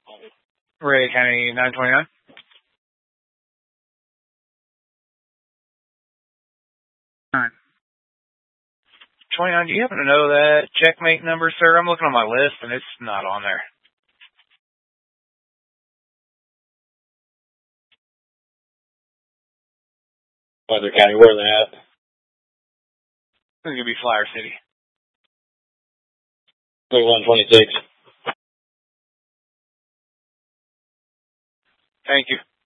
Ray County 929. 29, do you happen to know that checkmate number, sir? I'm looking on my list, and it's not on there. Weather County, where are they at? It's going to be Flyer City. 3126. Thank you.